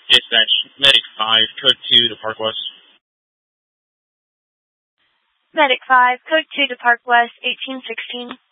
Dispatch, Medic 5, Code 2 to Park West. Medic 5, Code 2 to Park West, 1816.